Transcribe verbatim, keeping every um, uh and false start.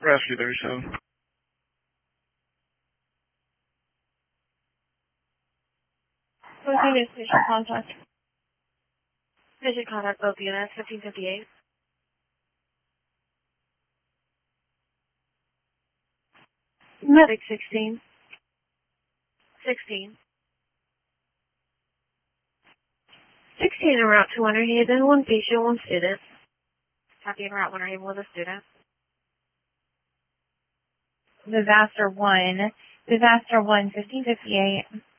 Rescue thirty-seven. What's your patient contact? Patient contact both units, fifteen fifty-eight. Medic sixteen. sixteen. sixteen en route to Winter Haven, one patient, one student. Copy en route Winter Haven with a student. Disaster one. Disaster one, fifteen fifty-eight.